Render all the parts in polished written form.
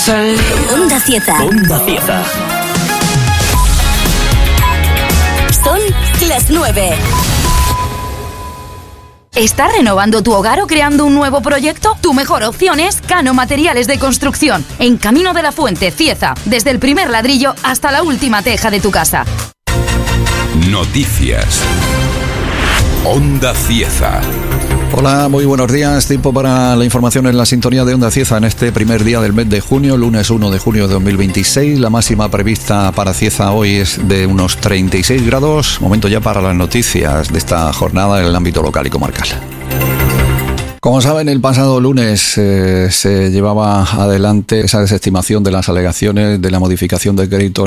salir. Onda Cieza. Onda Cieza. Son las 9. ¿Estás renovando tu hogar o creando un nuevo proyecto? Tu mejor opción es Cano Materiales de Construcción, en Camino de la Fuente, Cieza, desde el primer ladrillo hasta la última teja de tu casa. Noticias. Onda Cieza. Hola, muy buenos días. Tiempo para la información en la sintonía de Onda Cieza en este primer día del mes de junio, lunes 1 de junio de 2026. La máxima prevista para Cieza hoy es de unos 36 grados. Momento ya para las noticias de esta jornada en el ámbito local y comarcal. Como saben, el pasado lunes se llevaba adelante esa desestimación de las alegaciones de la modificación del decreto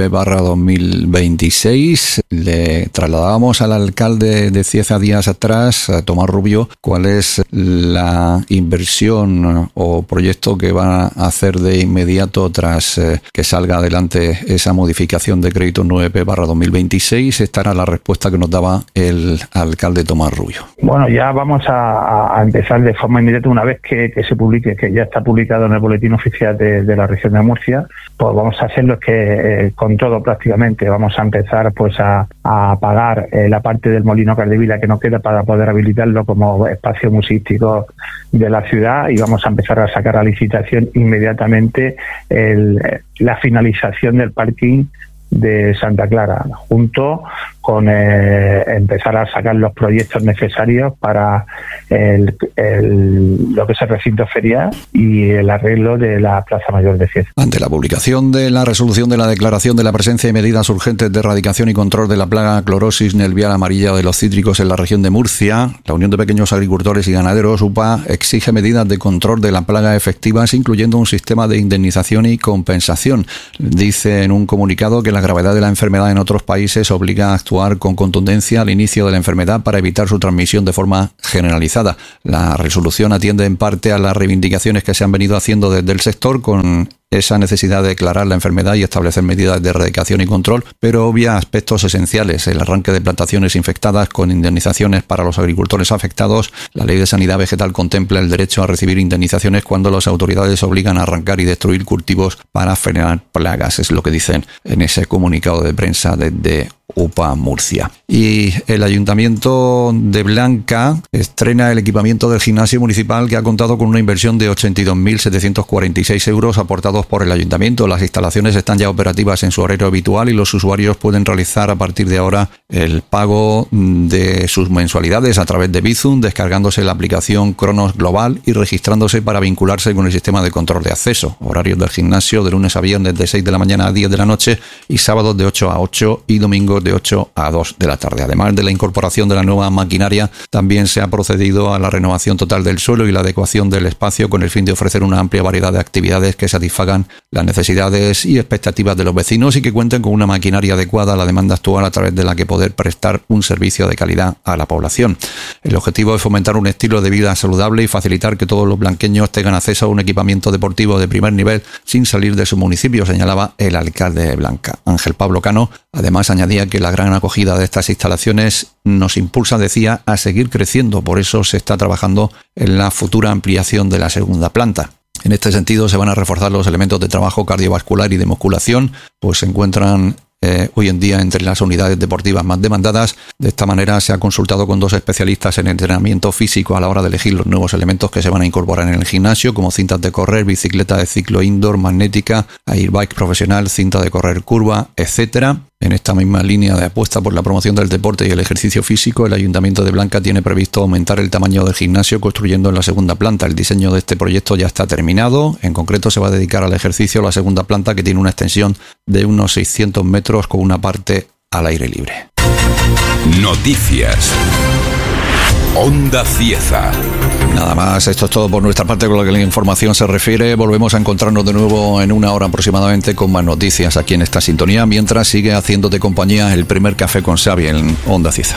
9/2026. Le trasladábamos al alcalde de Cieza días atrás, a Tomás Rubio, cuál es la inversión o proyecto que va a hacer de inmediato tras que salga adelante esa modificación del decreto 9/2026. Esta era la respuesta que nos daba el alcalde Tomás Rubio. Bueno, ya vamos a empezar de forma inmediata una vez que se publique, que ya está publicado en el boletín oficial de la región de Murcia. Pues vamos a hacerlo que con todo prácticamente vamos a empezar pues a pagar la parte del Molino Cardevila que nos queda para poder habilitarlo como espacio museístico de la ciudad, y vamos a empezar a sacar a licitación inmediatamente la finalización del parking de Santa Clara, junto con empezar a sacar los proyectos necesarios para lo que es el recinto ferial y el arreglo de la Plaza Mayor de Cieza. Ante la publicación de la resolución de la declaración de la presencia y medidas urgentes de erradicación y control de la plaga clorosis nelvial amarilla de los cítricos en la región de Murcia, la Unión de Pequeños Agricultores y Ganaderos, UPA, exige medidas de control de la plaga efectivas, incluyendo un sistema de indemnización y compensación. Dice en un comunicado que la gravedad de la enfermedad en otros países obliga a actuar con contundencia al inicio de la enfermedad para evitar su transmisión de forma generalizada. La resolución atiende en parte a las reivindicaciones que se han venido haciendo desde el sector con esa necesidad de declarar la enfermedad y establecer medidas de erradicación y control, pero obvia aspectos esenciales: el arranque de plantaciones infectadas con indemnizaciones para los agricultores afectados. La Ley de Sanidad Vegetal contempla el derecho a recibir indemnizaciones cuando las autoridades obligan a arrancar y destruir cultivos para frenar plagas. Es lo que dicen en ese comunicado de prensa desde UPA Murcia. Y el Ayuntamiento de Blanca estrena el equipamiento del gimnasio municipal, que ha contado con una inversión de 82.746 euros aportados por el Ayuntamiento. Las instalaciones están ya operativas en su horario habitual y los usuarios pueden realizar a partir de ahora el pago de sus mensualidades a través de Bizum, descargándose la aplicación Cronos Global y registrándose para vincularse con el sistema de control de acceso. Horarios del gimnasio de lunes a viernes de 6 de la mañana a 10 de la noche y sábados de 8 a 8 y domingos de 8 a 2 de la tarde. Además de la incorporación de la nueva maquinaria, también se ha procedido a la renovación total del suelo y la adecuación del espacio con el fin de ofrecer una amplia variedad de actividades que satisfagan las necesidades y expectativas de los vecinos y que cuenten con una maquinaria adecuada a la demanda actual, a través de la que poder prestar un servicio de calidad a la población. El objetivo es fomentar un estilo de vida saludable y facilitar que todos los blanqueños tengan acceso a un equipamiento deportivo de primer nivel sin salir de su municipio, señalaba el alcalde de Blanca, Ángel Pablo Cano. Además, añadía que la gran acogida de estas instalaciones nos impulsa, decía, a seguir creciendo. Por eso se está trabajando en la futura ampliación de la segunda planta. En este sentido, se van a reforzar los elementos de trabajo cardiovascular y de musculación, pues se encuentran hoy en día entre las unidades deportivas más demandadas. De esta manera se ha consultado con 2 especialistas en entrenamiento físico a la hora de elegir los nuevos elementos que se van a incorporar en el gimnasio, como cintas de correr, bicicleta de ciclo indoor, magnética, airbike profesional, cinta de correr curva, etcétera. En esta misma línea de apuesta por la promoción del deporte y el ejercicio físico, el Ayuntamiento de Blanca tiene previsto aumentar el tamaño del gimnasio construyendo en la segunda planta. El diseño de este proyecto ya está terminado. En concreto, se va a dedicar al ejercicio la segunda planta, que tiene una extensión de unos 600 metros con una parte al aire libre. Noticias. Onda Cieza. Nada más, esto es todo por nuestra parte con lo que la información se refiere. Volvemos a encontrarnos de nuevo en una hora aproximadamente con más noticias aquí en esta sintonía, mientras sigue haciéndote compañía el primer café con Xavi en Onda Cieza.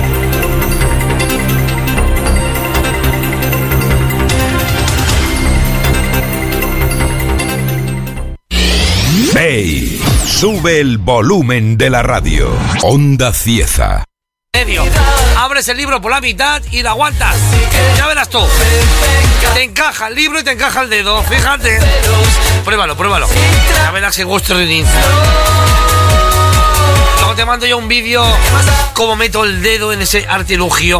¡Hey! Sube el volumen de la radio. Onda Cieza. Medio. Abres el libro por la mitad y lo aguantas. Ya verás tú. Te encaja el libro y te encaja el dedo. Fíjate. Pruébalo. A ver si gusto de inicio. Luego te mando yo un vídeo cómo meto el dedo en ese artilugio.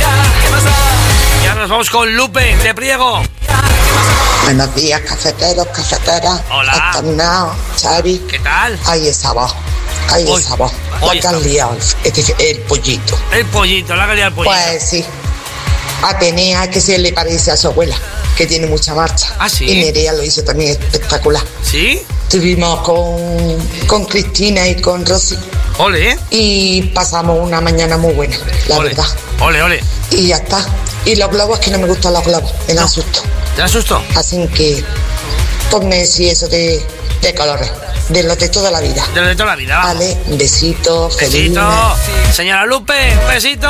Y ahora nos vamos con Lupe de Priego. Buenos días, cafeteros, cafeteras. Hola. Estornado, Xavi. ¿Qué tal? Ahí esa voz. La que han liado, el pollito. El pollito, la que liado el pollito. Pues sí. Atenea, que se le parece a su abuela, que tiene mucha marcha. ¿Ah, sí? Y Nerea lo hizo también espectacular. ¿Sí? Estuvimos con Cristina y con Rosy. Ole. Y pasamos una mañana muy buena, la verdad. Ole. Y ya está. Y los globos, que no me gustan los globos, me dan susto. ¿Te asustó? Así que ponme si eso de colores, de los de toda la vida. De toda la vida, vamos. Vale, un besito, feliz. Besito. Señora Lupe, un besito.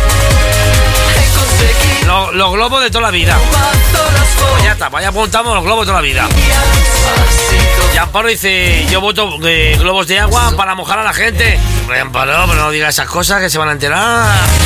Los globos de toda la vida. Pues ya está, pues ya apuntamos los globos de toda la vida. Y Amparo dice, yo voto globos de agua para mojar a la gente. Hombre, Amparo, pero no digas esas cosas que se van a enterar.